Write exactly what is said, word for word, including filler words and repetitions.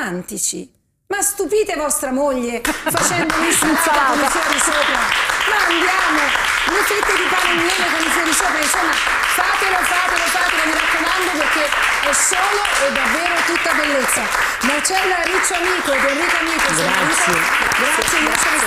romantici. Ma stupite vostra moglie facendo un'insalata con i fiori sopra. Ma andiamo, le fette di pane miele con i fiori sopra. Insomma, fatelo, fatelo, fatelo, mi raccomando, perché è solo e davvero tutta bellezza. Marcella Riccio Amico, Enrico Amico, grazie. grazie, grazie.